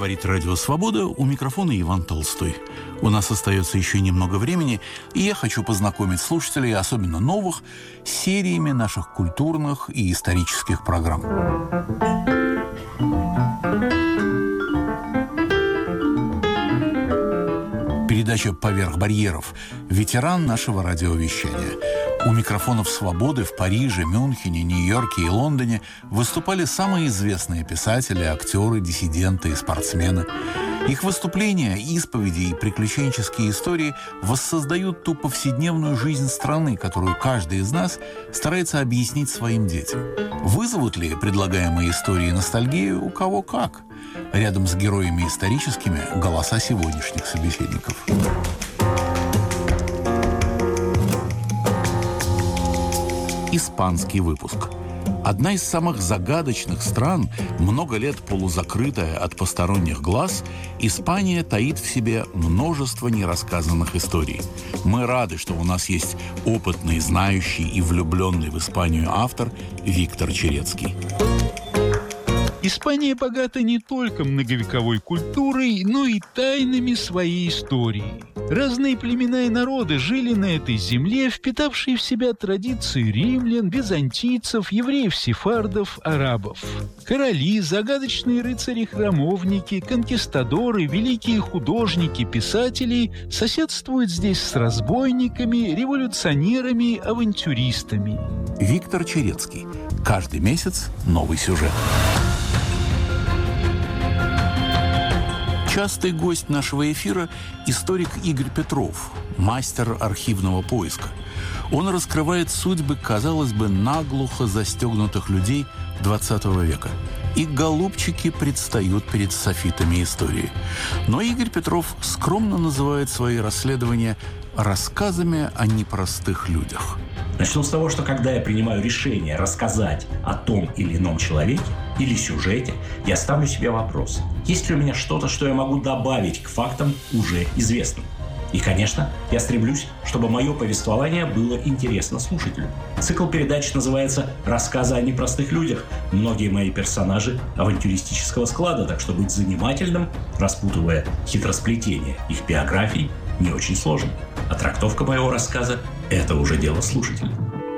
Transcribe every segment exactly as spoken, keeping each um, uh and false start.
Говорит Радио Свобода, у микрофона Иван Толстой. У нас остается еще немного времени, и я хочу познакомить слушателей, особенно новых, с сериями наших культурных и исторических программ. Передача «Поверх барьеров». Ветеран нашего радиовещания. У микрофонов «Свободы» в Париже, Мюнхене, Нью-Йорке и Лондоне выступали самые известные писатели, актеры, диссиденты и спортсмены. Их выступления, исповеди и приключенческие истории воссоздают ту повседневную жизнь страны, которую каждый из нас старается объяснить своим детям. Вызовут ли предлагаемые истории ностальгию? У кого как? Рядом с героями историческими – голоса сегодняшних собеседников. Испанский выпуск. Одна из самых загадочных стран, много лет полузакрытая от посторонних глаз, Испания таит в себе множество нерассказанных историй. Мы рады, что у нас есть опытный, знающий и влюбленный в Испанию автор Виктор Черецкий. Испания богата не только многовековой культурой, но и тайнами своей истории. Разные племена и народы жили на этой земле, впитавшие в себя традиции римлян, византийцев, евреев-сефардов, арабов. Короли, загадочные рыцари-храмовники, конкистадоры, великие художники, писатели соседствуют здесь с разбойниками, революционерами, авантюристами. Виктор Черецкий. Каждый месяц новый сюжет. Частый гость нашего эфира – историк Игорь Петров, мастер архивного поиска. Он раскрывает судьбы, казалось бы, наглухо застегнутых людей двадцатого века. И голубчики предстают перед софитами истории. Но Игорь Петров скромно называет свои расследования рассказами о непростых людях. Начну с того, что когда я принимаю решение рассказать о том или ином человеке или сюжете, я ставлю себе вопрос: есть ли у меня что-то, что я могу добавить к фактам уже известным? И, конечно, я стремлюсь, чтобы мое повествование было интересно слушателю. Цикл передач называется «Рассказы о непростых людях». Многие мои персонажи авантюристического склада, так что быть занимательным, распутывая хитросплетение их биографий, не очень сложно. А трактовка моего рассказа – это уже дело слушателя.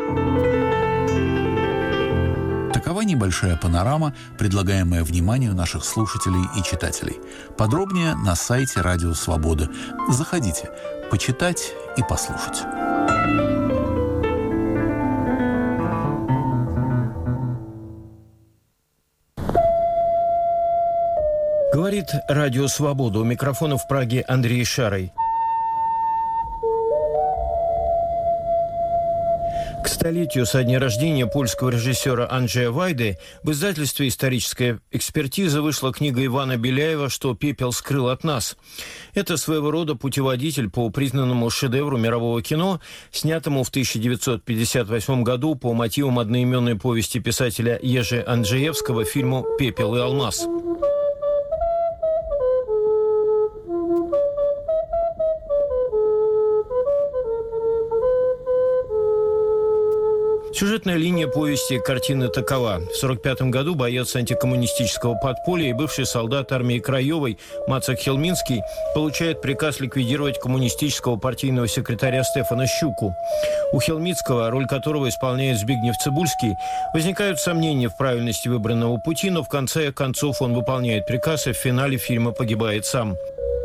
Такова небольшая панорама, предлагаемая вниманию наших слушателей и читателей. Подробнее на сайте Радио Свобода. Заходите, почитать и послушать. Говорит Радио Свобода. У микрофона в Праге Андрей Шарой. К столетию со дня рождения польского режиссера Анджея Вайды в издательстве «Историческая экспертиза» вышла книга Ивана Беляева «Что пепел скрыл от нас». Это своего рода путеводитель по признанному шедевру мирового кино, снятому в тысяча девятьсот пятьдесят восьмом году по мотивам одноименной повести писателя Ежи Анджеевского фильму «Пепел и алмаз». Сюжетная линия повести картины такова. В сорок пятом году боец антикоммунистического подполья и бывший солдат армии Краевой Мацак Хелминский получает приказ ликвидировать коммунистического партийного секретаря Стефана Щуку. У Хелминского, роль которого исполняет Збигнев Цибульский, возникают сомнения в правильности выбранного пути, но в конце концов он выполняет приказ, и в финале фильма погибает сам.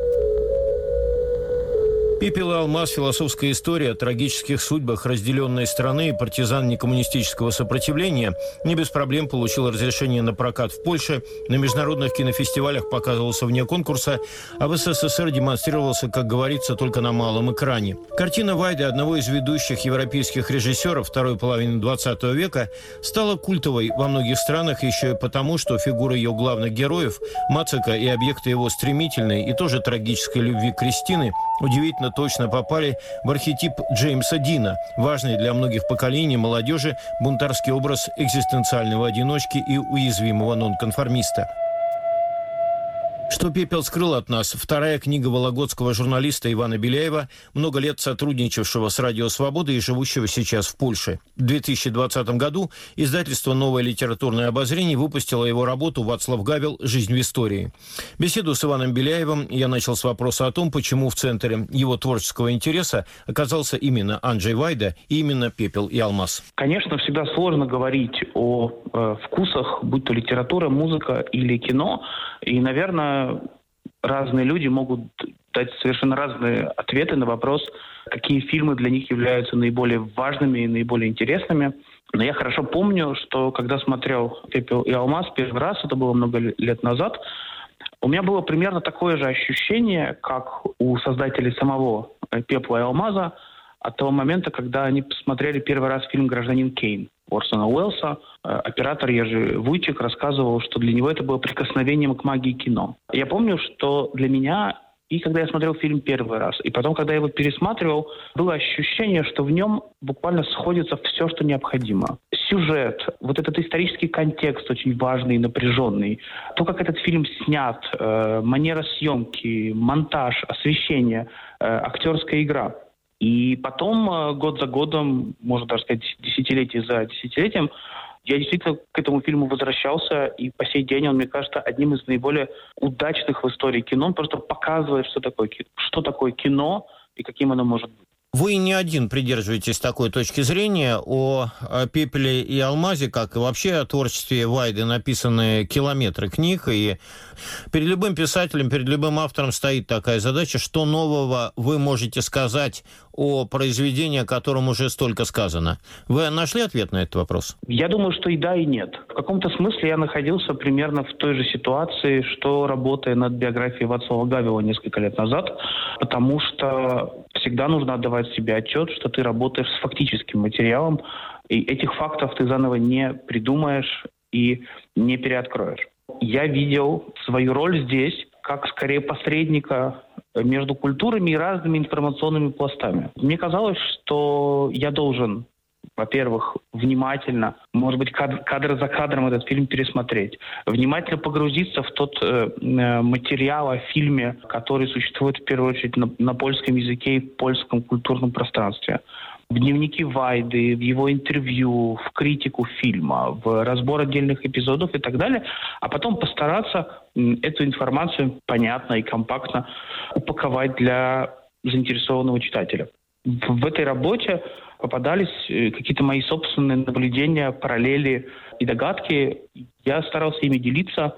«Пепел и алмаз» – философская история о трагических судьбах разделенной страны, и партизан некоммунистического сопротивления не без проблем получил разрешение на прокат в Польше, на международных кинофестивалях показывался вне конкурса, а в СССР демонстрировался, как говорится, только на малом экране. Картина Вайды, одного из ведущих европейских режиссеров второй половины двадцатого века, стала культовой во многих странах еще и потому, что фигуры ее главных героев, Мацака и объекты его стремительной и тоже трагической любви Кристины, удивительно точно попали в архетип Джеймса Дина, важный для многих поколений молодежи бунтарский образ экзистенциального одиночки и уязвимого нонконформиста. Что пепел скрыл от нас? Вторая книга вологодского журналиста Ивана Беляева, много лет сотрудничавшего с «Радио Свобода» и живущего сейчас в Польше. В две тысячи двадцатом году издательство «Новое литературное обозрение» выпустило его работу «Вацлав Гавел. Жизнь в истории». Беседу с Иваном Беляевым я начал с вопроса о том, почему в центре его творческого интереса оказался именно Анджей Вайда и именно «Пепел и алмаз». Конечно, всегда сложно говорить о э, вкусах, будь то литература, музыка или кино. И, наверное, разные люди могут дать совершенно разные ответы на вопрос, какие фильмы для них являются наиболее важными и наиболее интересными. Но я хорошо помню, что когда смотрел «Пепел и алмаз» первый раз, это было много лет назад, у меня было примерно такое же ощущение, как у создателей самого «Пепла и алмаза», от того момента, когда они посмотрели первый раз фильм «Гражданин Кейн» Орсона Уэллса. Оператор Ежи Вуйчик рассказывал, что для него это было прикосновением к магии кино. Я помню, что для меня, и когда я смотрел фильм первый раз, и потом, когда я его пересматривал, было ощущение, что в нем буквально сходится все, что необходимо. Сюжет, вот этот исторический контекст очень важный и напряженный, то, как этот фильм снят, э, манера съемки, монтаж, освещение, э, актерская игра. И потом, год за годом, можно даже сказать, десятилетие за десятилетием, я действительно к этому фильму возвращался, и по сей день он, мне кажется, одним из наиболее удачных в истории кино. Он просто показывает, что такое, что такое кино и каким оно может быть. Вы не один придерживаетесь такой точки зрения. О «Пепеле и алмазе», как и вообще о творчестве Вайды, написаны километры книг, и перед любым писателем, перед любым автором стоит такая задача, что нового вы можете сказать о произведении, о котором уже столько сказано. Вы нашли ответ на этот вопрос? Я думаю, что и да, и нет. В каком-то смысле я находился примерно в той же ситуации, что работая над биографией Вацлава Гавела несколько лет назад, потому что всегда нужно отдавать себе отчет, что ты работаешь с фактическим материалом, и этих фактов ты заново не придумаешь и не переоткроешь. Я видел свою роль здесь как скорее посредника между культурами и разными информационными пластами. Мне казалось, что я должен, во-первых, внимательно, может быть, кадр, кадр за кадром этот фильм пересмотреть, внимательно погрузиться в тот э, материал о фильме, который существует в первую очередь на, на польском языке и в польском культурном пространстве. В дневники Вайды, в его интервью, в критику фильма, в разбор отдельных эпизодов и так далее, а потом постараться эту информацию понятно и компактно упаковать для заинтересованного читателя. В этой работе попадались какие-то мои собственные наблюдения, параллели и догадки. Я старался ими делиться,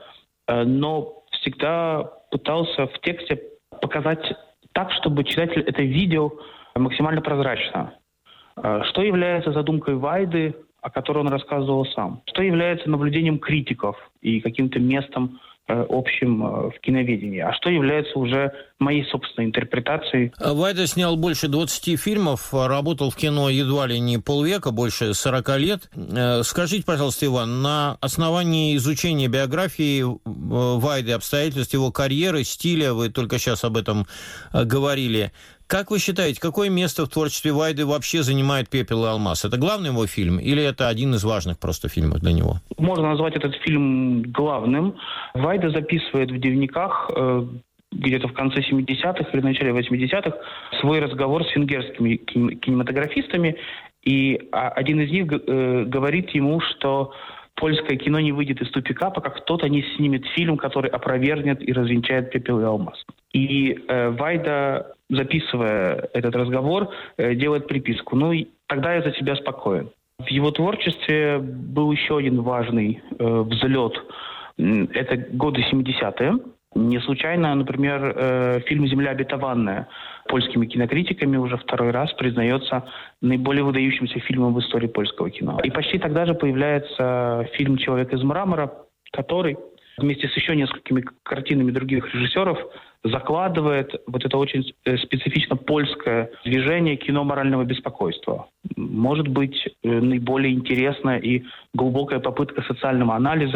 но всегда пытался в тексте показать так, чтобы читатель это видел максимально прозрачно. Что является задумкой Вайды, о которой он рассказывал сам? Что является наблюдением критиков и каким-то местом э, общим э, в киноведении? А что является уже моей собственной интерпретацией? Вайда снял больше двадцати фильмов, работал в кино едва ли не полвека, больше сорока лет. Скажите, пожалуйста, Иван, на основании изучения биографии Вайды, обстоятельств его карьеры, стиля, вы только сейчас об этом говорили, как вы считаете, какое место в творчестве Вайды вообще занимает «Пепел и алмаз»? Это главный его фильм или это один из важных просто фильмов для него? Можно назвать этот фильм главным. Вайда записывает в дневниках э, где-то в конце семидесятых или в начале восьмидесятых свой разговор с венгерскими кинематографистами. И один из них э, говорит ему, что польское кино не выйдет из тупика, пока кто-то не снимет фильм, который опровергнет и развенчает «Пепел и алмаз». И э, Вайда, записывая этот разговор, э, делает приписку. Ну, и тогда я за тебя спокоен. В его творчестве был еще один важный э, взлет. Это годы семидесятые. Не случайно, например, э, фильм «Земля обетованная» польскими кинокритиками уже второй раз признается наиболее выдающимся фильмом в истории польского кино. И почти тогда же появляется фильм «Человек из мрамора», который вместе с еще несколькими картинами других режиссеров закладывает вот это очень специфично польское движение кино морального беспокойства. Может быть, наиболее интересная и глубокая попытка социального анализа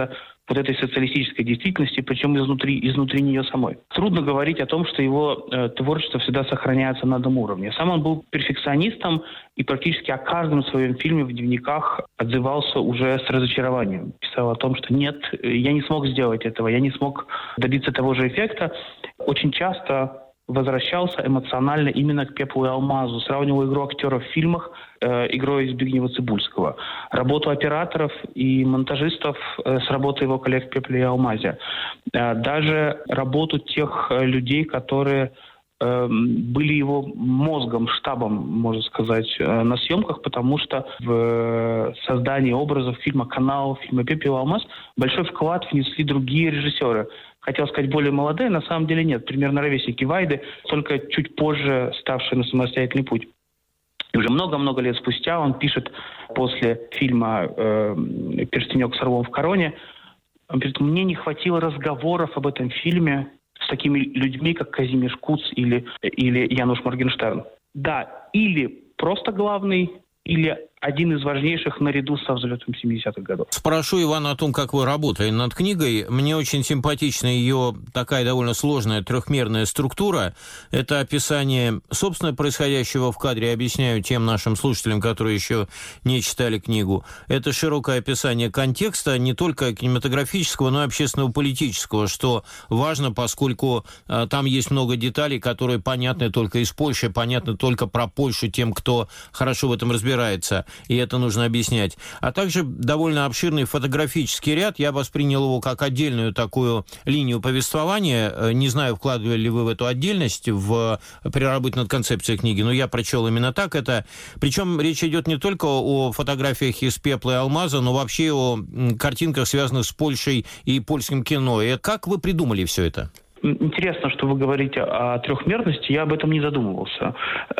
вот этой социалистической действительности, причем изнутри, изнутри нее самой. Трудно говорить о том, что его э, творчество всегда сохраняется на одном уровне. Сам он был перфекционистом и практически о каждом своем фильме в дневниках отзывался уже с разочарованием. Писал о том, что нет, я не смог сделать этого, я не смог добиться того же эффекта. Очень часто возвращался эмоционально именно к «Пеплу и алмазу», сравнивал игру актеров в фильмах э, игрой Збигнева Цибульского, работу операторов и монтажистов э, с работой его коллег в «Пепле и алмазе», э, даже работу тех э, людей, которые э, были его мозгом, штабом, можно сказать, э, на съемках, потому что в э, создании образов фильма «Канал», фильма «Пепел и алмаз» большой вклад внесли другие режиссеры. Хотел сказать, более молодые, на самом деле нет. Примерно ровесники Вайды, только чуть позже ставшие на самостоятельный путь. И уже много-много лет спустя он пишет после фильма э, «Перстенек с орлом в короне», он говорит, мне не хватило разговоров об этом фильме с такими людьми, как Казимир Куц или, или Януш Моргенштерн. Да, или просто главный, или один из важнейших наряду со «Взлетом семидесятых годов». Спрошу Ивана о том, как вы работали над книгой. Мне очень симпатична ее такая довольно сложная трехмерная структура. Это описание, собственно, происходящего в кадре. Я объясняю тем нашим слушателям, которые еще не читали книгу. Это широкое описание контекста, не только кинематографического, но и общественно-политического, что важно, поскольку а, там есть много деталей, которые понятны только из Польши, понятны только про Польшу тем, кто хорошо в этом разбирается. И это нужно объяснять. А также довольно обширный фотографический ряд. Я воспринял его как отдельную такую линию повествования. Не знаю, вкладывали ли вы в эту отдельность, в переработку над концепцией книги, но я прочел именно так это. Причем речь идет не только о фотографиях из «Пепла и алмаза», но вообще о картинках, связанных с Польшей и польским кино. И как вы придумали все это? Интересно, что вы говорите о трехмерности, я об этом не задумывался.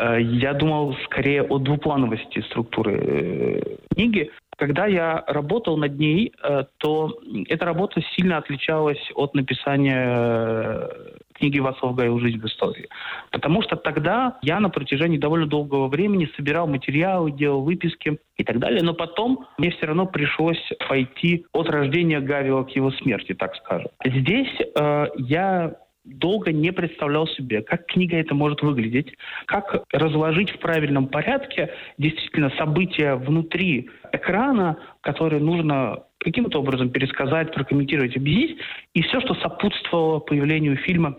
Я думал скорее о двуплановости структуры книги. Когда я работал над ней, то эта работа сильно отличалась от написания книги Вацлава Гавела «Жизнь в истории». Потому что тогда я на протяжении довольно долгого времени собирал материалы, делал выписки и так далее. Но потом мне все равно пришлось пойти от рождения Гавела к его смерти, так скажем. Здесь э, я долго не представлял себе, как книга это может выглядеть, как разложить в правильном порядке действительно события внутри экрана, которые нужно каким-то образом пересказать, прокомментировать, объяснить, и все, что сопутствовало появлению фильма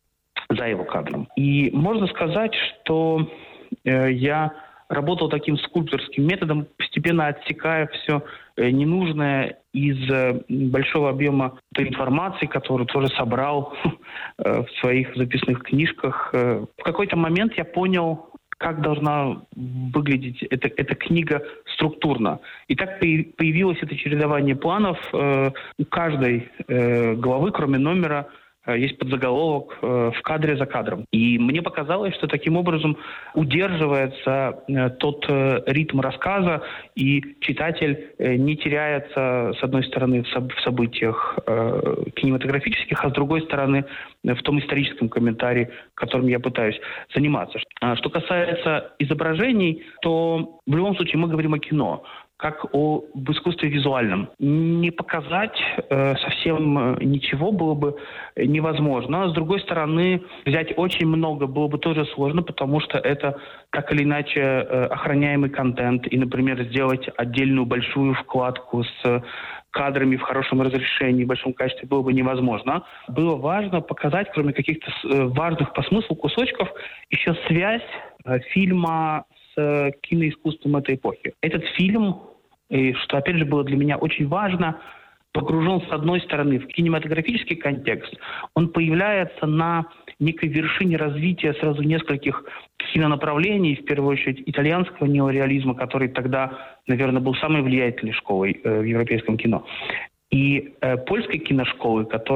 за его кадром. И можно сказать, что э, я работал таким скульпторским методом, постепенно отсекая все э, ненужное из э, большого объема той информации, которую тоже собрал э, в своих записных книжках. Э, в какой-то момент я понял, как должна выглядеть эта, эта книга структурно. И так появилось это чередование планов. Э, у каждой э, главы, кроме номера, есть подзаголовок в кадре за кадром. И мне показалось, что таким образом удерживается тот ритм рассказа, и читатель не теряется, с одной стороны, в событиях кинематографических, а с другой стороны, в том историческом комментарии, которым я пытаюсь заниматься. Что касается изображений, то в любом случае мы говорим о кино, как о об искусстве визуальном. Не показать э, совсем ничего было бы невозможно. А с другой стороны, взять очень много было бы тоже сложно, потому что это так или иначе э, охраняемый контент. И, например, сделать отдельную большую вкладку с кадрами в хорошем разрешении, в большом качестве было бы невозможно. Было важно показать, кроме каких-то важных по смыслу кусочков, еще связь э, фильма с киноискусством этой эпохи. Этот фильм, и что опять же было для меня очень важно, погружен с одной стороны в кинематографический контекст. Он появляется на некой вершине развития сразу нескольких кинонаправлений, в первую очередь итальянского неореализма, который тогда, наверное, был самой влиятельной школой э, в европейском кино, и э, польской киношколы, которая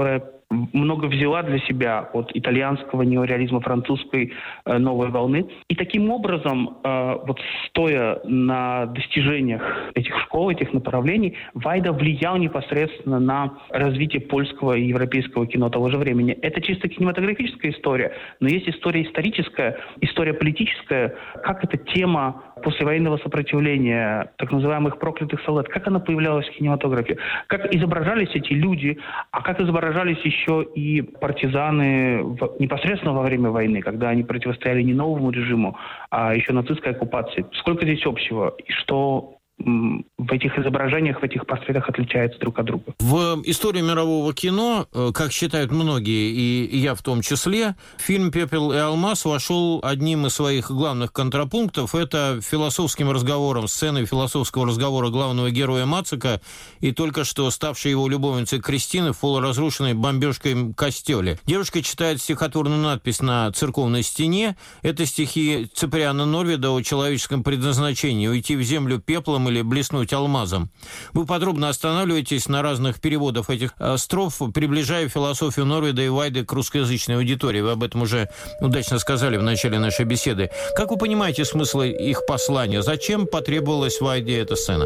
много взяла для себя от итальянского неореализма, французской э, новой волны. И таким образом, э, вот стоя на достижениях этих школ, этих направлений, Вайда влиял непосредственно на развитие польского и европейского кино того же времени. Это чисто кинематографическая история, но есть история историческая, история политическая, как эта тема послевоенного сопротивления, так называемых проклятых солдат, как она появлялась в кинематографе, как изображались эти люди, а как изображались еще и партизаны в, непосредственно во время войны, когда они противостояли не новому режиму, а еще нацистской оккупации. Сколько здесь общего и что в этих изображениях, в этих портретах отличается друг от друга. В истории мирового кино, как считают многие, и я в том числе, фильм «Пепел и алмаз» вошел одним из своих главных контрапунктов. Это философским разговором, сценой философского разговора главного героя Мацика и только что ставшей его любовницей Кристины в полуразрушенной бомбежкой костеле. Девушка читает стихотворную надпись на церковной стене. Это стихи Циприана Норвида о человеческом предназначении – уйти в землю пеплом или блеснуть алмазом. Вы подробно останавливаетесь на разных переводах этих строф, приближая философию Норвида и Вайды к русскоязычной аудитории. Вы об этом уже удачно сказали в начале нашей беседы. Как вы понимаете смысл их послания? Зачем потребовалась Вайде эта сцена?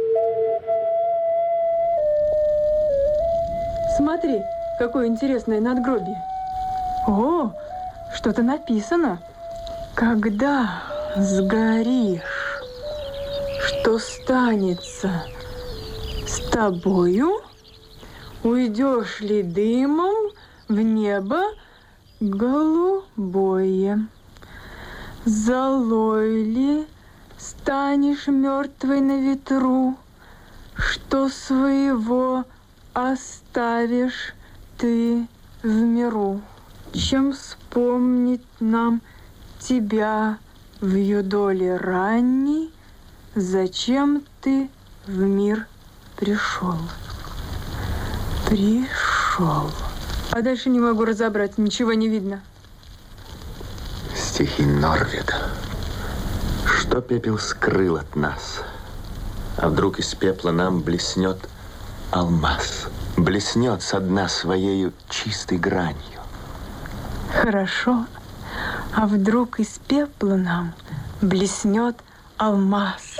Смотри, какое интересное надгробие. О, что-то написано. Когда сгоришь, что станется с тобою? Уйдешь ли дымом в небо голубое? Золой ли станешь мертвой на ветру, что своего оставишь ты в миру? Чем вспомнить нам тебя в юдоле ранней? Зачем ты в мир пришел? Пришел. А дальше не могу разобрать, ничего не видно. Стихи Норвида. Что пепел скрыл от нас, а вдруг из пепла нам блеснет алмаз. Блеснет со дна своею чистой гранью. Хорошо. А вдруг из пепла нам блеснет алмаз?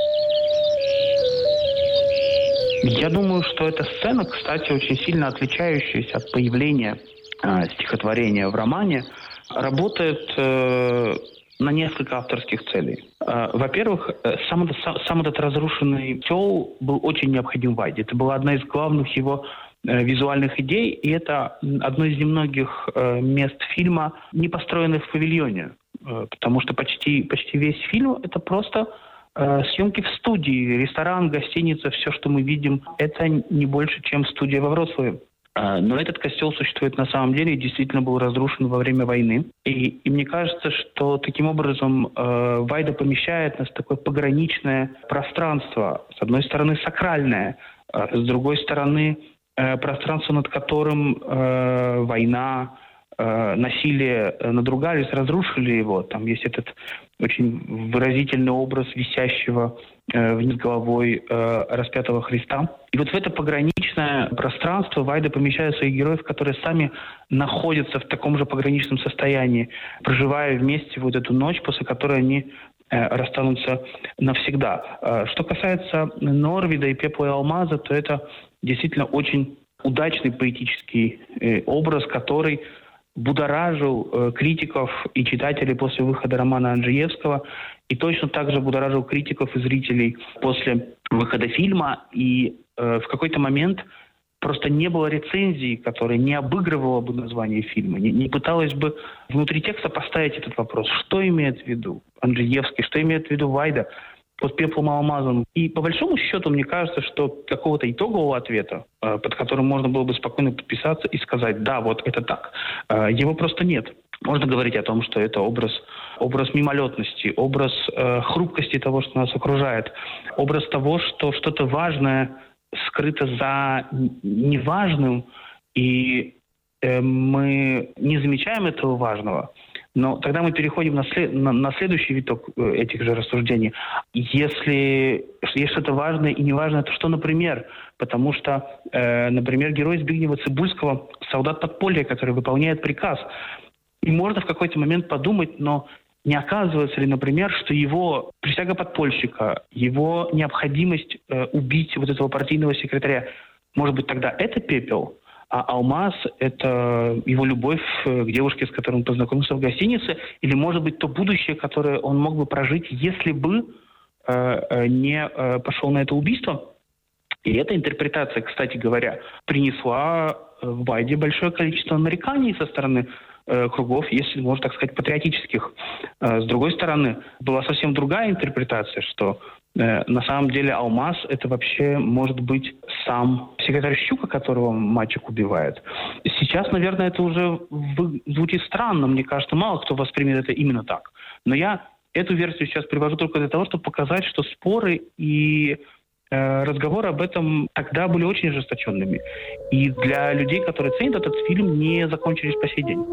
Я думаю, что эта сцена, кстати, очень сильно отличающаяся от появления э, стихотворения в романе, работает э, на несколько авторских целей. Э, во-первых, э, сам, этот, сам этот разрушенный котел был очень необходим Вайде. Это была одна из главных его э, визуальных идей, и это одно из немногих э, мест фильма, не построенных в павильоне. Э, потому что почти, почти весь фильм — это просто съемки в студии, ресторан, гостиница, все, что мы видим, это не больше, чем студия во Вроцлаве. Но этот костел существует на самом деле и действительно был разрушен во время войны. И, и мне кажется, что таким образом э, Вайда помещает нас в такое пограничное пространство. С одной стороны, сакральное, э, с другой стороны, э, пространство, над которым э, война, э, насилие надругались, разрушили его. Там есть этот очень выразительный образ висящего э, вниз головой э, распятого Христа. И вот в это пограничное пространство Вайда помещает своих героев, которые сами находятся в таком же пограничном состоянии, проживая вместе вот эту ночь, после которой они э, расстанутся навсегда. Э, что касается Норвида и «Пепла и алмаза», то это действительно очень удачный поэтический э, образ, который будоражил э, критиков и читателей после выхода романа Анджеевского, и точно так же будоражил критиков и зрителей после выхода фильма. И э, в какой-то момент просто не было рецензии, которая не обыгрывала бы название фильма, не, не пыталась бы внутри текста поставить этот вопрос. Что имеет в виду Анджеевский, что имеет в виду Вайда под «Пеплом и алмазом». И по большому счету, мне кажется, что какого-то итогового ответа, под которым можно было бы спокойно подписаться и сказать: да, вот это так, его просто нет. Можно говорить о том, что это образ, образ мимолетности, образ э, хрупкости того, что нас окружает, образ того, что что-то важное скрыто за неважным, и э, мы не замечаем этого важного. Но тогда мы переходим на, след, на, на следующий виток этих же рассуждений. Если есть что-то важное и неважное, то что, например? Потому что, э, например, герой Збигнева Цибульского – солдат подполья, который выполняет приказ. И можно в какой-то момент подумать, но не оказывается ли, например, что его присяга подпольщика, его необходимость э, убить вот этого партийного секретаря, может быть, тогда это пепел? А алмаз – это его любовь к девушке, с которой он познакомился в гостинице, или, может быть, то будущее, которое он мог бы прожить, если бы э, не э, пошел на это убийство. И эта интерпретация, кстати говоря, принесла в Вайде большое количество нареканий со стороны э, кругов, если можно так сказать, патриотических. Э, с другой стороны, была совсем другая интерпретация, что на самом деле алмаз – это вообще может быть сам секретарь Щука, которого мальчик убивает. Сейчас, наверное, это уже звучит странно. Мне кажется, мало кто воспримет это именно так. Но я эту версию сейчас привожу только для того, чтобы показать, что споры и э, разговоры об этом тогда были очень ожесточенными. И для людей, которые ценят этот фильм, не закончились по сей день.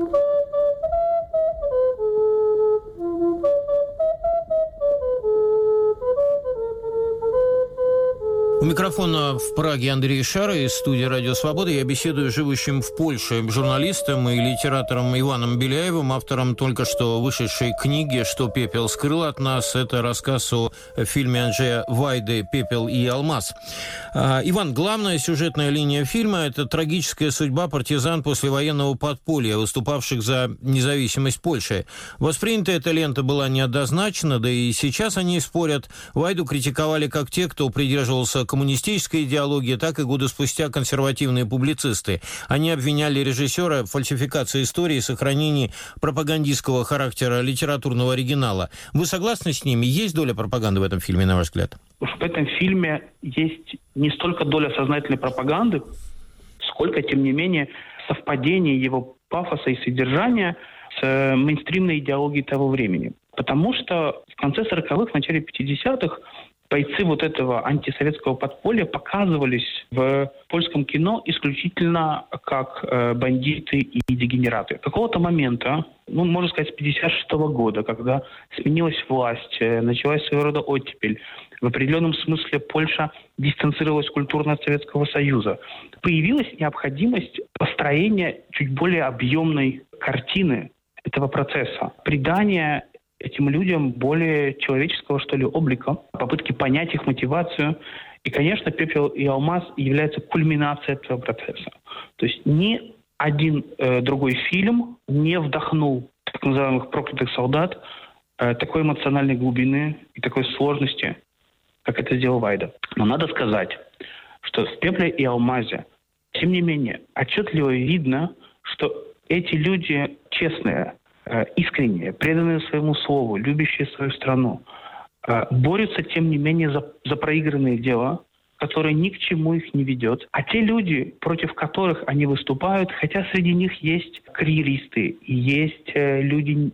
У микрофона в Праге Андрей Шара из студии «Радио Свобода». Я беседую с живущим в Польше журналистом и литератором Иваном Беляевым, автором только что вышедшей книги «Что пепел скрыл от нас». Это рассказ о фильме Анджея Вайды «Пепел и алмаз». А, Иван, главная сюжетная линия фильма – это трагическая судьба партизан послевоенного подполья, выступавших за независимость Польши. Воспринята эта лента была неоднозначно, да и сейчас они спорят. Вайду критиковали как те, кто придерживался коммунистической идеологии, так и годы спустя консервативные публицисты. Они обвиняли режиссера в фальсификации истории и сохранении пропагандистского характера литературного оригинала. Вы согласны с ними? Есть доля пропаганды в этом фильме, на ваш взгляд? В этом фильме есть не столько доля сознательной пропаганды, сколько, тем не менее, совпадение его пафоса и содержания с мейнстримной идеологией того времени. Потому что в конце сороковых, в начале пятидесятых бойцы вот этого антисоветского подполья показывались в польском кино исключительно как э, бандиты и дегенераты. Какого-то момента, ну, можно сказать, с пятьдесят шестого года, когда сменилась власть, э, началась своего рода оттепель, в определенном смысле Польша дистанцировалась культурно от Советского Союза, появилась необходимость построения чуть более объемной картины этого процесса, придания этим людям более человеческого, что ли, облика, попытки понять их мотивацию. И, конечно, «Пепел и алмаз» является кульминацией этого процесса. То есть ни один э, другой фильм не вдохнул так называемых проклятых солдат э, такой эмоциональной глубины и такой сложности, как это сделал Вайда. Но надо сказать, что в «Пепле и алмазе», тем не менее, отчетливо видно, что эти люди честные, искренние, преданные своему слову, любящие свою страну, борются, тем не менее, за, за проигранные дела, которые ни к чему их не ведет. А те люди, против которых они выступают, хотя среди них есть карьеристы и есть люди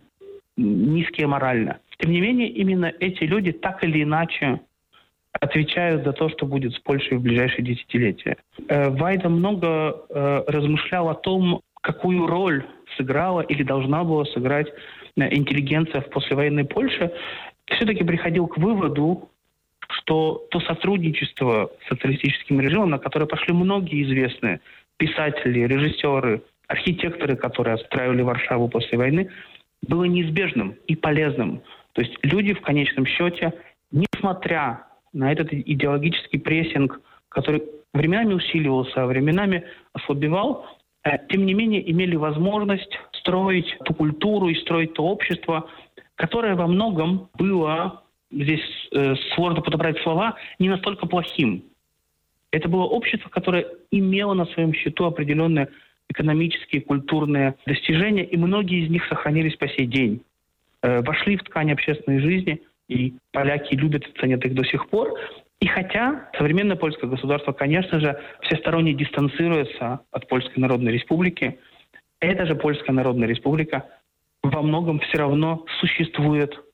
низкие морально, тем не менее, именно эти люди так или иначе отвечают за то, что будет с Польшей в ближайшие десятилетия. Вайда много размышлял о том, какую роль сыграла или должна была сыграть интеллигенция в послевоенной Польше, все-таки приходил к выводу, что то сотрудничество с социалистическим режимом, на которое пошли многие известные писатели, режиссеры, архитекторы, которые отстраивали Варшаву после войны, было неизбежным и полезным. То есть люди в конечном счете, несмотря на этот идеологический прессинг, который временами усиливался, а временами ослабевал, тем не менее имели возможность строить ту культуру и строить то общество, которое во многом было, здесь э, сложно подобрать слова, не настолько плохим. Это было общество, которое имело на своем счету определенные экономические, культурные достижения, и многие из них сохранились по сей день. Э, вошли в ткань общественной жизни, и поляки любят и ценят их до сих пор. И хотя современное польское государство, конечно же, всесторонне дистанцируется от Польской Народной Республики, эта же Польская Народная Республика во многом все равно существует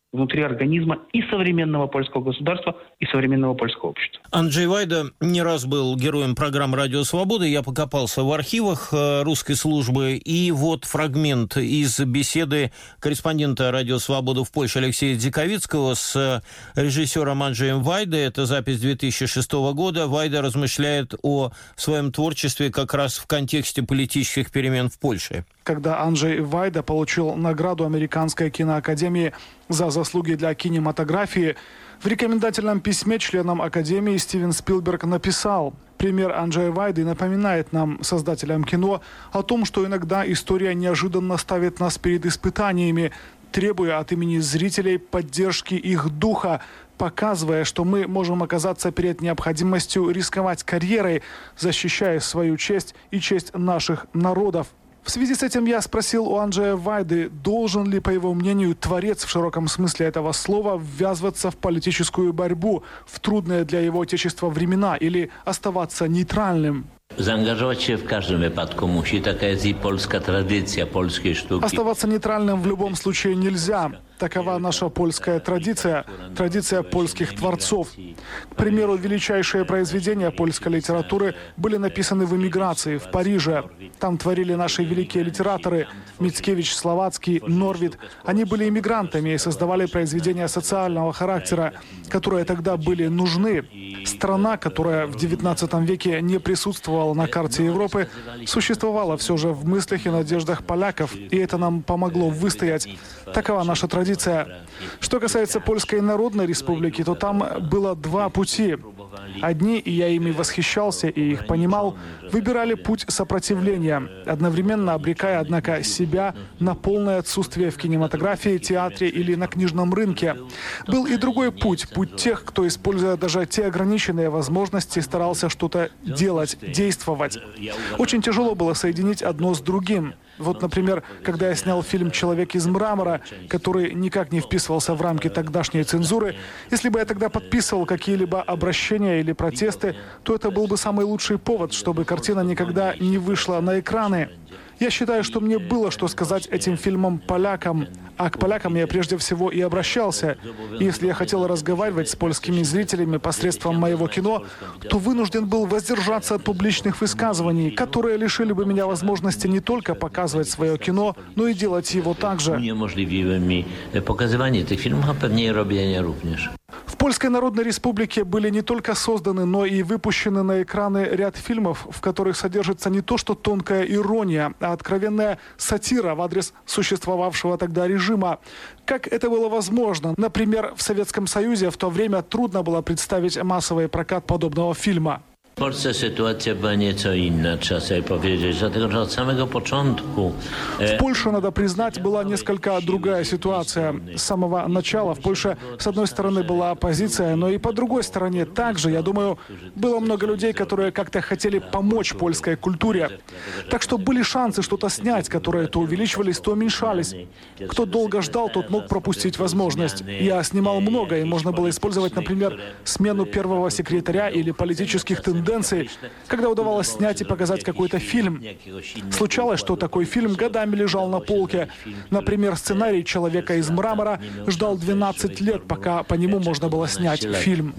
внутри организма и современного польского государства, и современного польского общества. Анджей Вайда не раз был героем программы «Радио Свобода». Я покопался в архивах русской службы, и вот фрагмент из беседы корреспондента «Радио Свобода» в Польше Алексея Дзиковицкого с режиссером Анджеем Вайдой. Это запись две тысячи шестого года. Вайда размышляет о своем творчестве как раз в контексте политических перемен в Польше. Когда Анджей Вайда получил награду Американской киноакадемии за заслуги для кинематографии, в рекомендательном письме членам Академии Стивен Спилберг написал: «Пример Анджея Вайды напоминает нам, создателям кино, о том, что иногда история неожиданно ставит нас перед испытаниями, требуя от имени зрителей поддержки их духа, показывая, что мы можем оказаться перед необходимостью рисковать карьерой, защищая свою честь и честь наших народов». В связи с этим я спросил у Анджея Вайды, должен ли, по его мнению, творец в широком смысле этого слова ввязываться в политическую борьбу в трудные для его отечества времена или оставаться нейтральным. Заангажировать się w każdym wypadku musi. Taka jest i polska tradycja polskiej sztuki. Оставаться нейтральным в любом случае нельзя. Такова наша польская традиция, традиция польских творцов. К примеру, величайшие произведения польской литературы были написаны в эмиграции, в Париже. Там творили наши великие литераторы Мицкевич, Словацкий, Норвид. Они были эмигрантами и создавали произведения социального характера, которые тогда были нужны. Страна, которая в девятнадцатом веке не присутствовала на карте Европы, существовала все же в мыслях и надеждах поляков, и это нам помогло выстоять. Такова наша традиция. Что касается Польской Народной Республики, то там было два пути. Одни, и я ими восхищался и их понимал, выбирали путь сопротивления, одновременно обрекая, однако, себя на полное отсутствие в кинематографии, театре или на книжном рынке. Был и другой путь, путь тех, кто, используя даже те ограниченные возможности, старался что-то делать, действовать. Очень тяжело было соединить одно с другим. Вот, например, когда я снял фильм «Человек из мрамора», который никак не вписывался в рамки тогдашней цензуры, если бы я тогда подписывал какие-либо обращения или протесты, то это был бы самый лучший повод, чтобы картина никогда не вышла на экраны. Я считаю, что мне было что сказать этим фильмам полякам, а к полякам я прежде всего и обращался. И если я хотел разговаривать с польскими зрителями посредством моего кино, то вынужден был воздержаться от публичных высказываний, которые лишили бы меня возможности не только показывать свое кино, но и делать его также. Uniemożliwiły mi pokazywanie tych filmów, a pewnie je robienie również. В Польской Народной Республике были не только созданы, но и выпущены на экраны ряд фильмов, в которых содержится не то что тонкая ирония, а откровенная сатира в адрес существовавшего тогда режима. Как это было возможно? Например, в Советском Союзе в то время трудно было представить массовый прокат подобного фильма. W Polsce sytuacja była nieco inna, trzeba sobie powiedzieć, dlatego że od samego początku... В Польше, надо признать, была несколько другая ситуация. С самого начала в Польше, с одной стороны, была оппозиция, но и по другой стороне также, я думаю, было много людей, которые как-то хотели помочь польской культуре. Так что были шансы что-то снять, которые то увеличивались, то уменьшались. Кто долго ждал, тот мог пропустить возможность. Я снимал много, и можно было использовать, например, смену первого секретаря или политических тенденций, когда удавалось снять и показать какой-то фильм. Случалось, что такой фильм годами лежал на полке. Например, сценарий «Человека из мрамора» ждал двенадцать лет, пока по нему можно было снять фильм.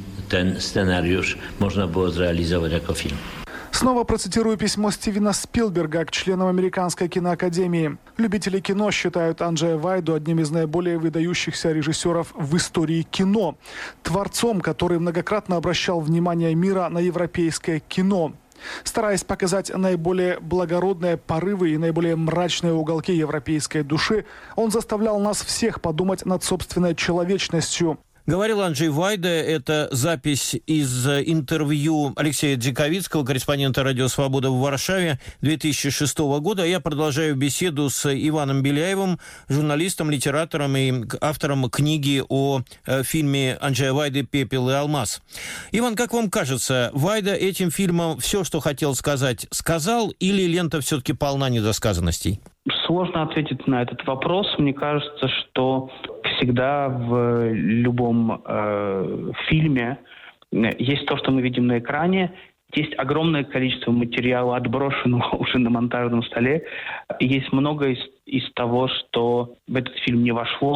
Снова процитирую письмо Стивена Спилберга к членам Американской киноакадемии. Любители кино считают Анджея Вайду одним из наиболее выдающихся режиссеров в истории кино. Творцом, который многократно обращал внимание мира на европейское кино. Стараясь показать наиболее благородные порывы и наиболее мрачные уголки европейской души, он заставлял нас всех подумать над собственной человечностью. Говорил Анджей Вайда. Это запись из интервью Алексея Дзиковицкого, корреспондента «Радио Свобода» в Варшаве две тысячи шестого года. Я продолжаю беседу с Иваном Беляевым, журналистом, литератором и автором книги о э, фильме Анджея Вайды «Пепел и алмаз». Иван, как вам кажется, Вайда этим фильмом все, что хотел сказать, сказал, или лента все-таки полна недосказанностей? Сложно ответить на этот вопрос. Мне кажется, что всегда в любом э, фильме есть то, что мы видим на экране, есть огромное количество материала, отброшенного уже на монтажном столе, есть много из, из того, что в этот фильм не вошло,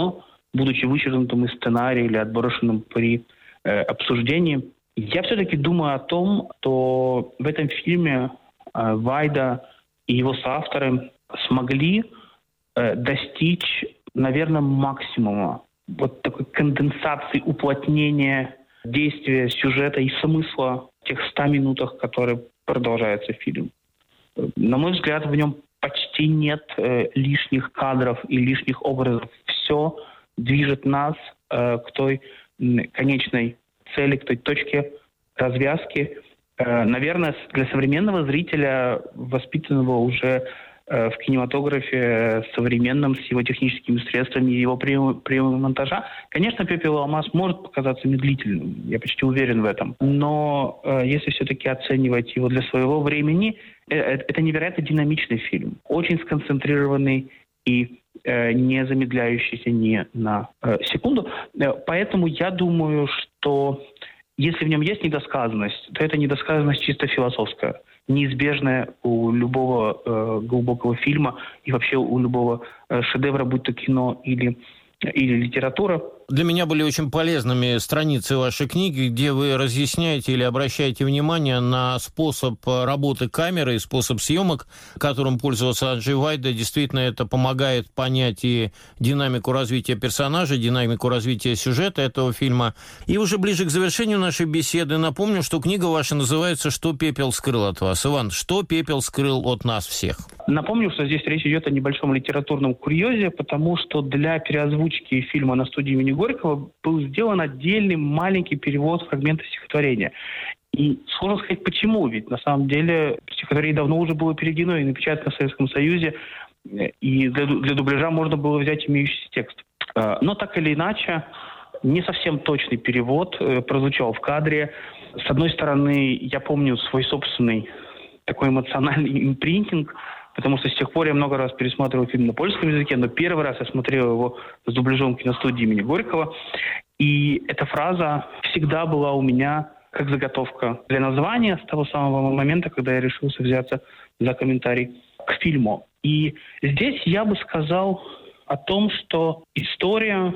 будучи вычеркнутым из сценария или отброшенным при э, обсуждении. Я все-таки думаю о том, что в этом фильме э, Вайда и его соавторы смогли э, достичь, наверное, максимума вот такой конденсации, уплотнения действия, сюжета и смысла в тех ста минутах, которые продолжается фильм. На мой взгляд, в нем почти нет э, лишних кадров и лишних образов. Все движет нас э, к той м, конечной цели, к той точке развязки. Э, наверное, для современного зрителя, воспитанного уже э, в кинематографе современном, с его техническими средствами и его приемом, приемом монтажа, конечно, «Пепел и алмаз» может показаться медлительным. Я почти уверен в этом. Но э, если все-таки оценивать его для своего времени, э, это невероятно динамичный фильм. Очень сконцентрированный и э, не замедляющийся ни на э, секунду. Э, поэтому я думаю, что если в нем есть недосказанность, то это недосказанность чисто философская, неизбежная у любого э, глубокого фильма и вообще у любого э, шедевра, будь то кино или, или литература. Для меня были очень полезными страницы вашей книги, где вы разъясняете или обращаете внимание на способ работы камеры и способ съемок, которым пользовался Анджей Вайда. Действительно, это помогает понять и динамику развития персонажа, динамику развития сюжета этого фильма. И уже ближе к завершению нашей беседы напомню, что книга ваша называется «Что пепел скрыл от вас». Иван, что пепел скрыл от нас всех? Напомню, что здесь речь идет о небольшом литературном курьезе, потому что для переозвучки фильма на студии имени Горького был сделан отдельный маленький перевод фрагмента стихотворения. И сложно сказать, почему, ведь на самом деле стихотворение давно уже было переведено и напечатано в Советском Союзе, и для, для дубляжа можно было взять имеющийся текст. Но так или иначе, не совсем точный перевод прозвучал в кадре. С одной стороны, я помню свой собственный такой эмоциональный импринтинг, потому что с тех пор я много раз пересматривал фильм на польском языке, но первый раз я смотрел его с дубляжом киностудии имени Горького. И эта фраза всегда была у меня как заготовка для названия с того самого момента, когда я решился взяться за комментарий к фильму. И здесь я бы сказал о том, что история,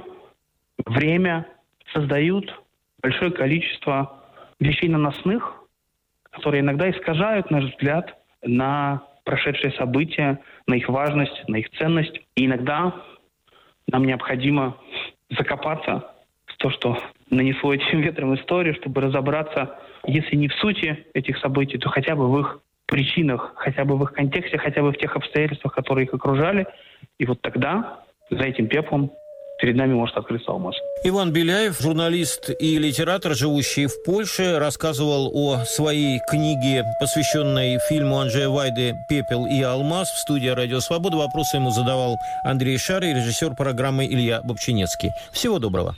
время создают большое количество вещей наносных, которые иногда искажают наш взгляд на прошедшие события, на их важность, на их ценность. И иногда нам необходимо закопаться в то, что нанесло этим ветром историю, чтобы разобраться, если не в сути этих событий, то хотя бы в их причинах, хотя бы в их контексте, хотя бы в тех обстоятельствах, которые их окружали. И вот тогда за этим пеплом перед нами может открыться алмаз. Иван Беляев, журналист и литератор, живущий в Польше, рассказывал о своей книге, посвященной фильму Анджея Вайды «Пепел и алмаз» в студии «Радио Свобода». Вопросы ему задавал Андрей Шар и режиссер программы Илья Бобчинецкий. Всего доброго.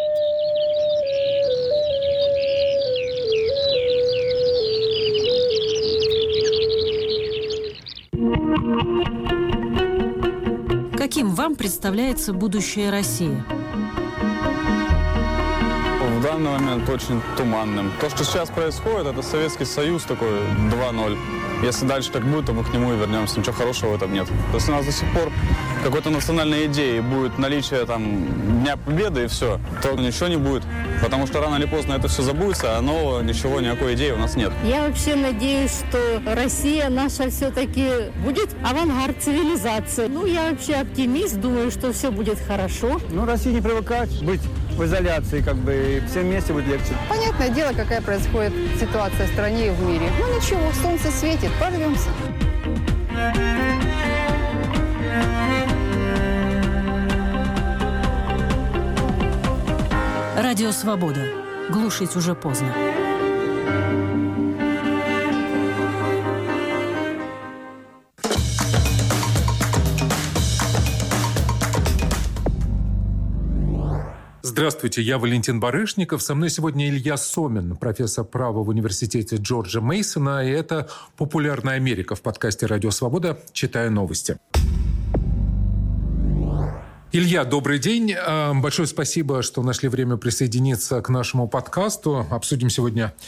Каким вам представляется будущее России? В данный момент очень туманным. То, что сейчас происходит, это Советский Союз такой два ноль. Если дальше так будет, то мы к нему и вернемся. Ничего хорошего в этом нет. Если у нас до сих пор какой-то национальной идеи будет наличие там Дня Победы и все, то ничего не будет. Потому что рано или поздно это все забудется, а нового ничего, никакой идеи у нас нет. Я вообще надеюсь, что Россия наша все-таки будет авангард цивилизации. Ну, я вообще оптимист, думаю, что все будет хорошо. Ну, России не привыкать быть в изоляции, как бы, и всем вместе будет легче. Понятное дело, какая происходит ситуация в стране и в мире. Ну, ничего, солнце светит, прорвемся. Радио «Свобода». Глушить уже поздно. Здравствуйте, я Валентин Барышников. Со мной сегодня Илья Сомин, профессор права в университете Джорджа Мейсона. И это «Популярная Америка» в подкасте «Радио Свобода». Читаю новости. Илья, добрый день. Большое спасибо, что нашли время присоединиться к нашему подкасту. Обсудим сегодня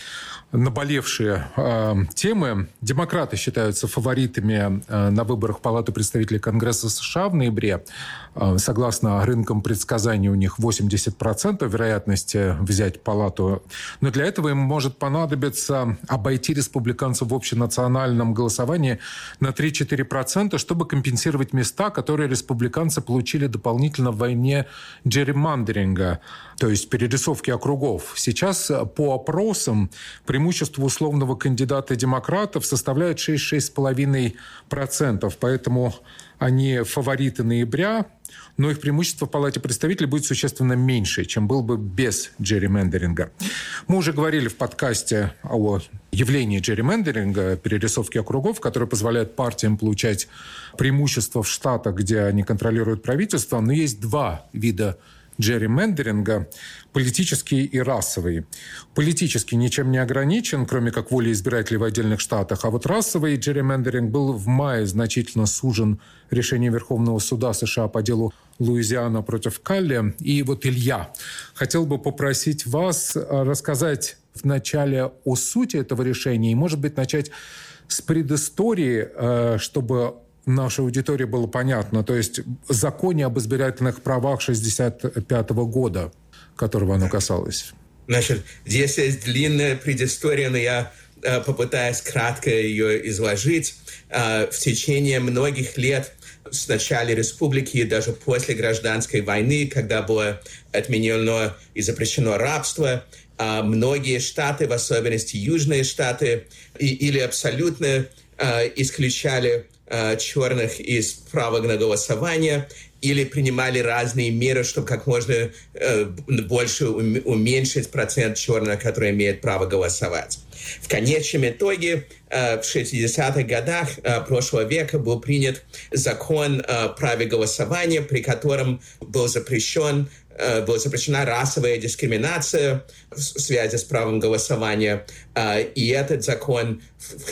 наболевшие э, темы. Демократы считаются фаворитами э, на выборах в Палату представителей Конгресса США в ноябре. Э, согласно рынкам предсказаний, у них восемьдесят процентов вероятности взять Палату. Но для этого им может понадобиться обойти республиканцев в общенациональном голосовании на три-четыре процента, чтобы компенсировать места, которые республиканцы получили дополнительно в войне джерримандеринга, то есть перерисовки округов. Сейчас по опросам преимущество условного кандидата демократов составляет шесть-шесть с половиной процентов, поэтому они фавориты ноября, но их преимущество в Палате представителей будет существенно меньше, чем был бы без джерримендеринга. Мы уже говорили в подкасте о явлении джерримендеринга, перерисовки округов, которые позволяют партиям получать преимущество в штатах, где они контролируют правительство, но есть два вида джерримендеринга – политический и расовый. Политический ничем не ограничен, кроме как воли избирателей в отдельных штатах, а вот расовый джерримендеринг был в мае значительно сужен решением Верховного суда США по делу Луизиана против Калли. И вот, Илья, хотел бы попросить вас рассказать вначале о сути этого решения и, может быть, начать с предыстории, чтобы нашей аудитории было понятно, то есть в законе об избирательных правах шестьдесят пятого года, которого оно касалось. Значит, здесь есть длинная предыстория, но я э, попытаюсь кратко ее изложить. Э, в течение многих лет с начала республики и даже после гражданской войны, когда было отменено и запрещено рабство, э, многие штаты, в особенности южные штаты, и, или абсолютно э, исключали черных из права на голосование или принимали разные меры, чтобы как можно э, больше уменьшить процент черных, которые имеют право голосовать. В конечном итоге э, в шестидесятых годах э, прошлого века был принят закон о праве голосования, при котором был запрещен была запрещена расовая дискриминация в связи с правом голосования. И этот закон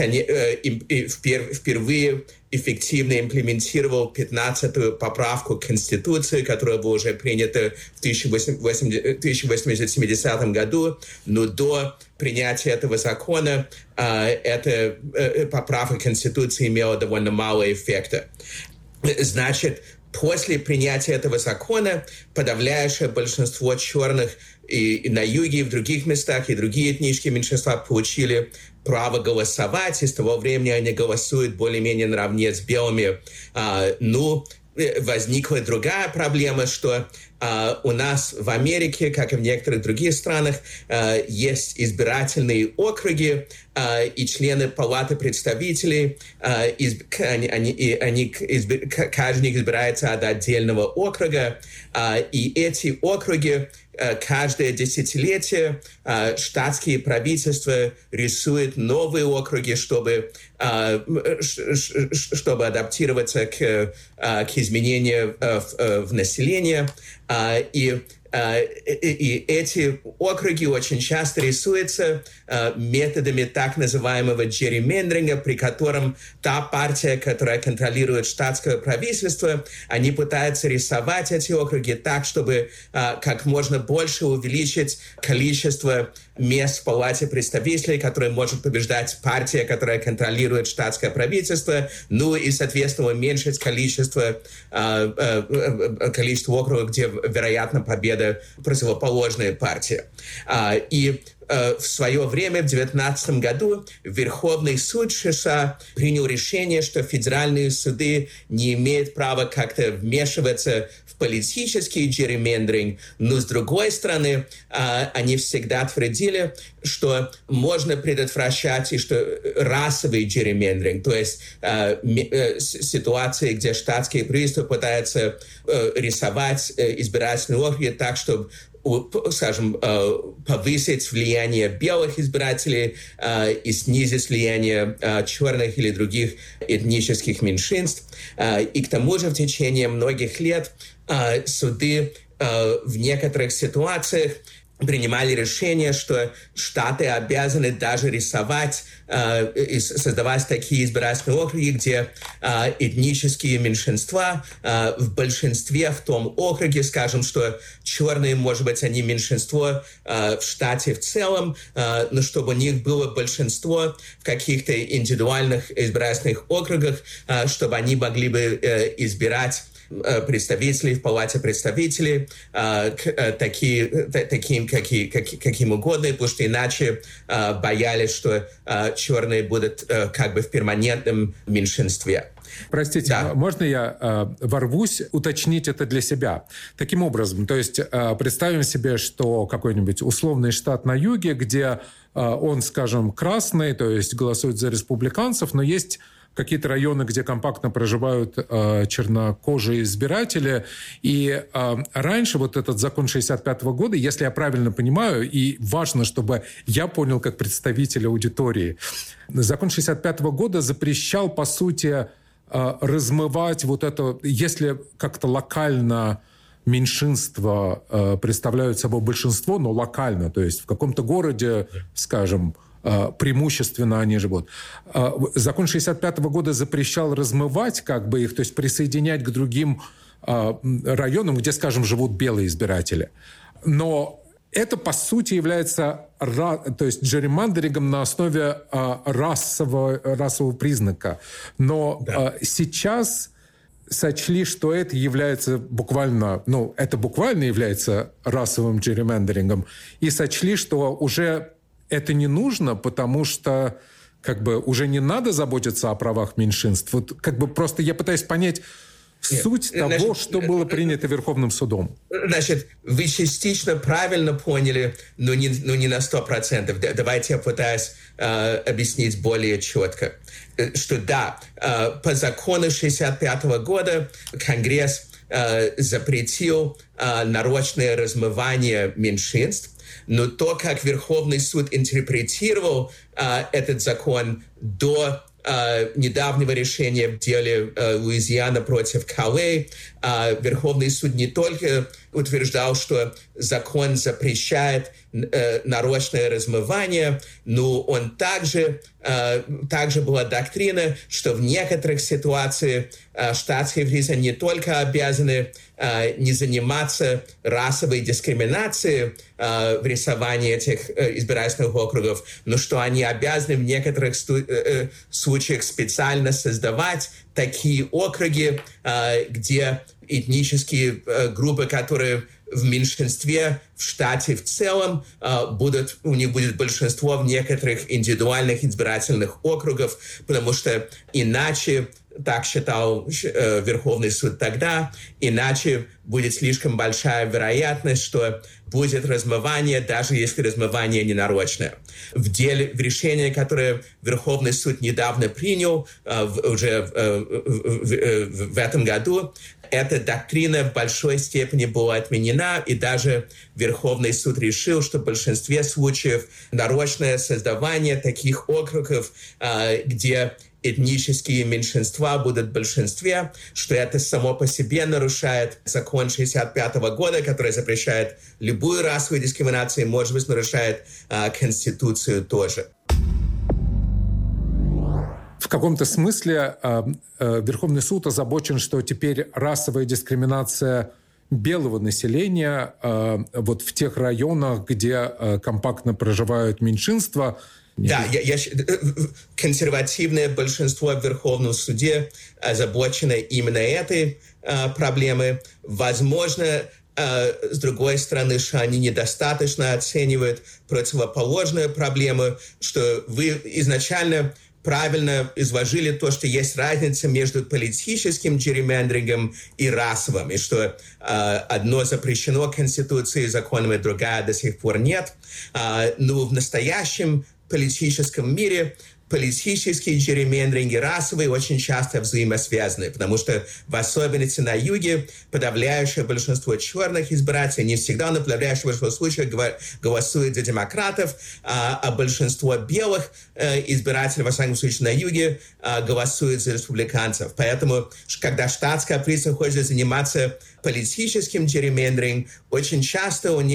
впервые эффективно имплементировал пятнадцатую поправку к Конституции, которая была уже принята в тысяча восемьсот семидесятом году. Но до принятия этого закона эта поправка Конституции имела довольно мало эффекта. Значит, после принятия этого закона подавляющее большинство черных и, и на юге, и в других местах, и другие этнические меньшинства получили право голосовать, и с того времени они голосуют более-менее наравне с белыми. А, ну, возникла другая проблема, что Uh, у нас в Америке, как и в некоторых других странах, uh, есть избирательные округи, uh, и члены Палаты представителей, uh, изб... они, они, они, изб... каждый избирается от отдельного округа, uh, и эти округи uh, каждое десятилетие uh, штатские правительства рисуют новые округи, чтобы, uh, чтобы адаптироваться к, uh, к изменениям uh, в, uh, в населении. Uh, и, uh, и, и эти округи очень часто рисуются uh, методами так называемого джерримендеринга, при котором та партия, которая контролирует штатское правительство, они пытаются рисовать эти округи так, чтобы uh, как можно больше увеличить количество мест в Палате представителей, которые может побеждать партия, которая контролирует штатское правительство, ну и, соответственно, уменьшить количество, э, э, количество округов, где, вероятно, победа противоположная партии. Э, и в свое время, в две тысячи девятнадцатом году, Верховный суд США принял решение, что федеральные суды не имеют права как-то вмешиваться в политический джерримендеринг, но, с другой стороны, они всегда твердили, что можно предотвращать и что расовый джерримендеринг, то есть ситуации, где штатские правительства пытаются рисовать избирательные округи так, чтобы, скажем, повысить влияние белых избирателей и снизить влияние черных или других этнических меньшинств. И к тому же в течение многих лет суды в некоторых ситуациях принимали решение, что штаты обязаны даже рисовать э, и создавать такие избирательные округи, где э, этнические меньшинства э, в большинстве в том округе, скажем, что черные, может быть, они меньшинство э, в штате в целом, э, но чтобы у них было большинство в каких-то индивидуальных избирательных округах, э, чтобы они могли бы э, избирать представителей в Палате представителей, э, э, такие, т, таким, какие, как, каким угодно, потому что иначе э, боялись, что э, черные будут э, как бы в перманентном меньшинстве. Простите, да. Можно я э, ворвусь уточнить это для себя? Таким образом, то есть э, представим себе, что какой-нибудь условный штат на юге, где э, он, скажем, красный, то есть голосует за республиканцев, но есть какие-то районы, где компактно проживают э, чернокожие избиратели. И э, раньше вот этот закон шестьдесят пятого года, если я правильно понимаю, и важно, чтобы я понял как представитель аудитории, закон шестьдесят пятого года запрещал, по сути, э, размывать вот это, если как-то локально меньшинства э, представляют собой большинство, но локально, то есть в каком-то городе, скажем, преимущественно они живут. Закон шестьдесят пятого года запрещал размывать как бы их, то есть присоединять к другим районам, где, скажем, живут белые избиратели. Но это, по сути, является то есть джерримандерингом на основе расового, расового признака. Но да. сейчас сочли, что это является буквально, ну, это буквально является расовым джерримандерингом, и сочли, что уже это не нужно, потому что как бы уже не надо заботиться о правах меньшинств. Вот как бы просто я пытаюсь понять Нет, суть значит, того, что было принято Верховным судом. Значит, вы частично правильно поняли, но не, но не на сто процентов. Давайте я пытаюсь э, объяснить более четко. Что да, э, по закону шестьдесят пятого года Конгресс э, запретил э, нарочное размывание меньшинств, но то, как Верховный суд интерпретировал э, этот закон до э, недавнего решения в деле э, Луизиана против Калле, э, Верховный суд не только утверждал, что закон запрещает э, нарочное размывание, но он также, э, также была доктрина, что в некоторых ситуациях э, штатские правительства не только обязаны э, не заниматься расовой дискриминацией э, в рисовании этих э, избирательных округов, но что они обязаны в некоторых сту- э, случаях специально создавать такие округи, э, где этнические э, группы, которые в меньшинстве в штате в целом, э, будут, у них будет большинство в некоторых индивидуальных избирательных округах, потому что иначе, так считал э, Верховный суд тогда, иначе будет слишком большая вероятность, что будет размывание, даже если размывание ненарочное. В деле, в решении, которое Верховный суд недавно принял, э, в, уже э, в, в, в этом году, эта доктрина в большой степени была отменена, и даже Верховный суд решил, что в большинстве случаев нарочное создавание таких округов, э, где этнические меньшинства будут в большинстве, что это само по себе нарушает закон шестьдесят пятого года, который запрещает любую расовую дискриминацию, и, может быть, нарушает э, Конституцию тоже. В каком-то смысле э, э, Верховный суд озабочен, что теперь расовая дискриминация белого населения э, вот в тех районах, где э, компактно проживают меньшинства. Да, я, я, консервативное большинство в Верховном суде озабочено именно этой э, проблемой. Возможно, э, с другой стороны, что они недостаточно оценивают противоположную проблему, что вы изначально правильно изложили то, что есть разница между политическим джерримандерингом и расовым, и что э, одно запрещено Конституцией, законами, другая до сих пор нет. Э, но в настоящем политическом мире политические джерримандеринги и расовые очень часто взаимосвязаны, потому что в особенности на юге подавляющее большинство черных избирателей, не всегда, но подавляющее большинство случаев голосует за демократов, а, а большинство белых э, избирателей, во всяком случае на юге, э, голосует за республиканцев. Поэтому, когда штатское правительство хочет заниматься политическим джерримандерингом, очень часто у них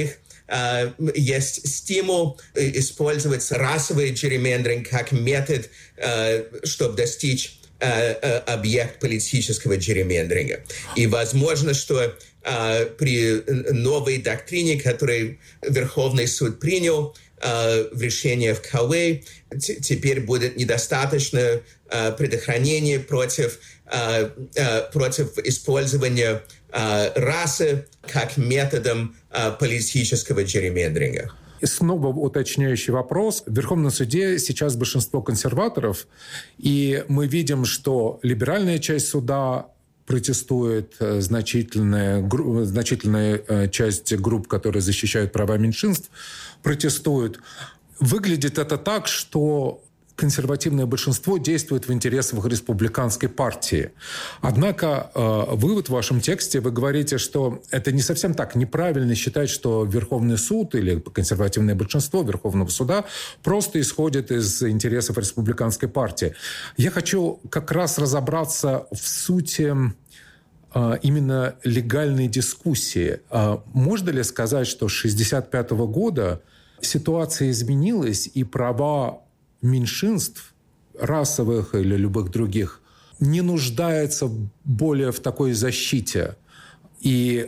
есть стимул использовать расовый джерримендеринг как метод, чтобы достичь объект политического джерримендеринга. И возможно, что э, при новой доктрине, которую Верховный суд принял э, в решении в Кауэй, теперь будет недостаточно э, предохранения против, э, э, против использования э, расы как методом э, политического джерримендеринга. И снова уточняющий вопрос. В Верховном суде сейчас большинство консерваторов, и мы видим, что либеральная часть суда протестует, значительная, значительная часть групп, которые защищают права меньшинств, протестует. Выглядит это так, что консервативное большинство действует в интересах республиканской партии. Однако э, вывод в вашем тексте, вы говорите, что это не совсем так. Неправильно считать, что Верховный суд или консервативное большинство Верховного суда просто исходит из интересов республиканской партии. Я хочу как раз разобраться в сути э, именно легальной дискуссии. Э, можно ли сказать, что с шестьдесят пятого года ситуация изменилась, и права меньшинств, расовых или любых других, не нуждается более в такой защите? И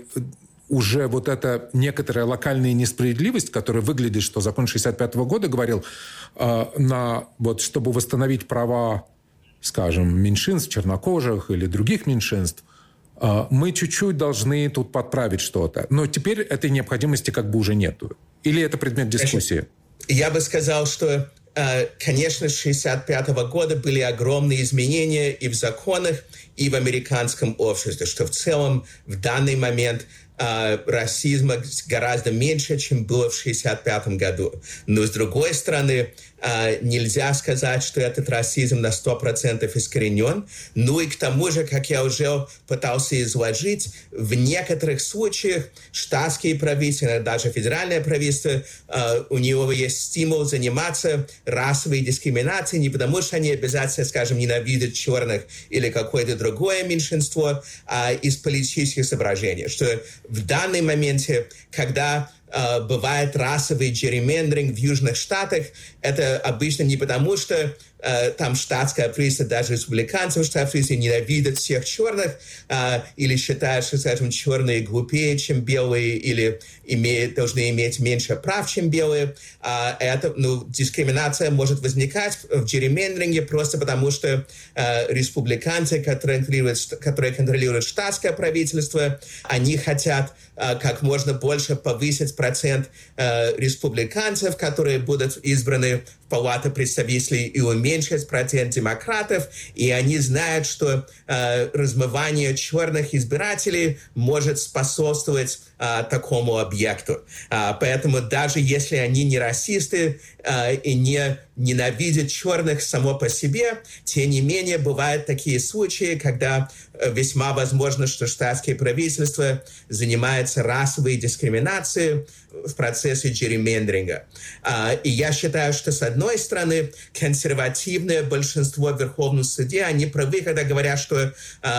уже вот эта некоторая локальная несправедливость, которая выглядит, что закон шестьдесят пятого года говорил, э, на, вот, чтобы восстановить права, скажем, меньшинств, чернокожих или других меньшинств, э, мы чуть-чуть должны тут подправить что-то. Но теперь этой необходимости как бы уже нету. Или это предмет дискуссии? Я бы сказал, что конечно, с шестьдесят пятого года были огромные изменения и в законах, и в американском обществе, что в целом в данный момент э, расизма гораздо меньше, чем было в шестьдесят пятом году. Но с другой стороны, э, нельзя сказать, что этот расизм на сто процентов искоренен. Ну и к тому же, как я уже пытался изложить, в некоторых случаях штатские правительства, даже федеральное правительство, э, у него есть стимул заниматься расовой дискриминацией не потому, что они обязательно, скажем, ненавидят черных или какое-то другое меньшинство, а из политических соображений. Что в данный моменте, когда э, бывает расовый джерримендеринг в Южных Штатах, это обычно не потому, что э, там штатское правительство, даже республиканцев штатское правительство ненавидят всех черных э, или считают, что, скажем, черные глупее, чем белые, или имеют, должны иметь меньше прав, чем белые. Э, это, ну, дискриминация может возникать в джерримендеринге просто потому, что э, республиканцы, которые контролируют, которые контролируют штатское правительство, они хотят э, как можно больше повысить процент э, республиканцев, которые будут избраны в Палату представителей, и уменьшить процент демократов, и они знают, что э, размывание черных избирателей может способствовать э, такому объекту. Э, поэтому даже если они не расисты э, и не ненавидят черных само по себе, тем не менее бывают такие случаи, когда э, весьма возможно, что штатские правительства занимаются расовой дискриминацией в процессе джерримендеринга. Э, и я считаю, что с одной стороны консервативное большинство в Верховном суде, они правы, когда говорят, что,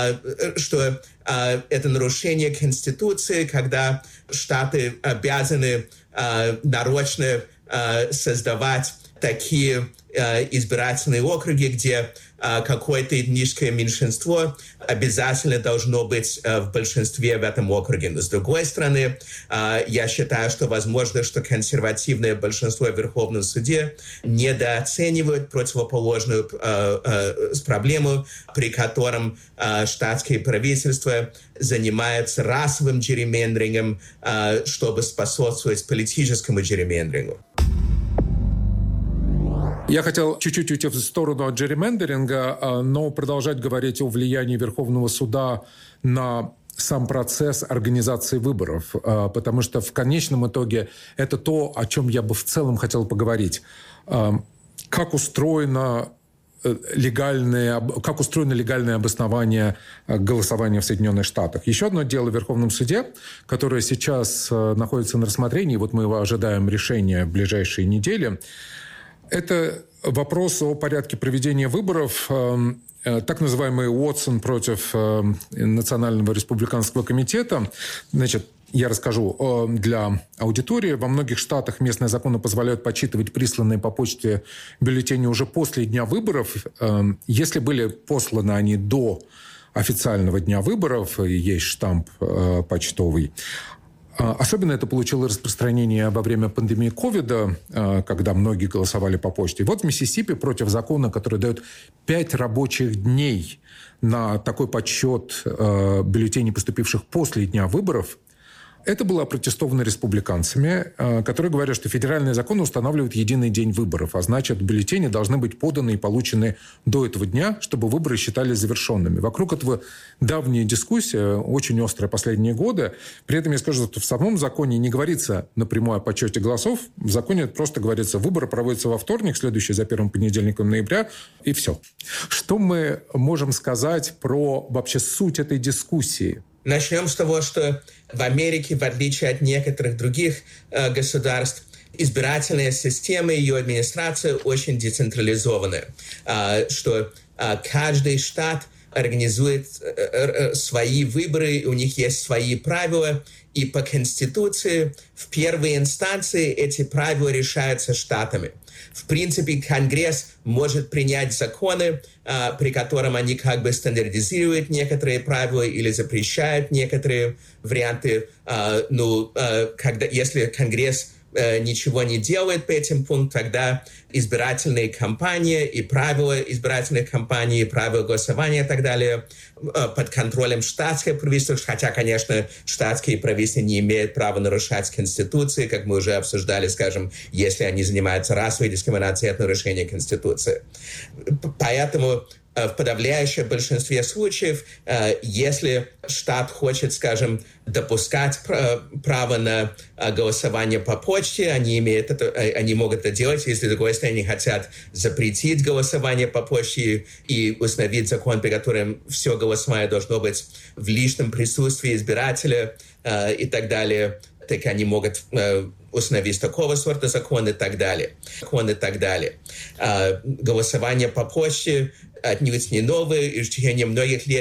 э, что э, это нарушение Конституции, когда штаты обязаны э, нарочно э, создавать такие э, избирательные округи, где э, какое-то этническое меньшинство обязательно должно быть э, в большинстве в этом округе. Но с другой стороны, э, я считаю, что возможно, что консервативное большинство в Верховном суде недооценивает противоположную э, э, проблему, при котором э, штатские правительства занимаются расовым джерримендерингом, э, чтобы способствовать политическому джерримендерингу. Я хотел чуть-чуть уйти в сторону от джерримендеринга, но продолжать говорить о влиянии Верховного суда на сам процесс организации выборов, потому что в конечном итоге это то, о чем я бы в целом хотел поговорить. Как устроено легальное, как устроено легальное обоснование голосования в Соединенных Штатах. Еще одно дело в Верховном суде, которое сейчас находится на рассмотрении, вот мы его ожидаем решения в ближайшие недели. Это вопрос о порядке проведения выборов, так называемый Уотсон против Национального республиканского комитета. Значит, Я расскажу для аудитории. Во многих штатах местные законы позволяют подсчитывать присланные по почте бюллетени уже после дня выборов. Если были посланы они до официального дня выборов, и есть штамп почтовый. Особенно это получило распространение во время пандемии ковида, когда многие голосовали по почте. Вот в Миссисипи против закона, который дает пять рабочих дней на такой подсчет бюллетеней, поступивших после дня выборов, это было опротестовано республиканцами, которые говорят, что федеральные законы устанавливают единый день выборов, а значит, бюллетени должны быть поданы и получены до этого дня, чтобы выборы считались завершенными. Вокруг этого давняя дискуссия, очень острая последние годы. При этом я скажу, что в самом законе не говорится напрямую о подсчете голосов. В законе просто говорится, выборы проводятся во вторник, следующий за первым понедельником ноября, и все. Что мы можем сказать про вообще суть этой дискуссии? Начнем с того, что в Америке, в отличие от некоторых других э, государств, избирательная система и ее администрация очень децентрализованы. Э, что э, каждый штат организует э, э, свои выборы, у них есть свои правила, и по Конституции в первой инстанции эти правила решаются штатами. В принципе, Конгресс может принять законы, а, при котором они как бы стандартизируют некоторые правила или запрещают некоторые варианты. А, ну, а, когда, если Конгресс а, ничего не делает по этим пунктам, тогда избирательные кампании и правила избирательных кампаний, и правила голосования и так далее а, под контролем штатского правительства, хотя, конечно, штатские правительства не имеют права нарушать Конституцию, как мы уже обсуждали, скажем, если они занимаются расовой дискриминацией, это нарушение Конституции. Поэтому в подавляющем большинстве случаев, если штат хочет, скажем, допускать право на голосование по почте, они, имеют это, они могут это делать. Если, с другой стороны, хотят запретить голосование по почте и установить закон, при котором все голосование должно быть в личном присутствии избирателя и так далее, так они могут установить такого сорта закон и так далее. Закон и так далее. Голосование по почте отнюдь не новое, и в течение многих лет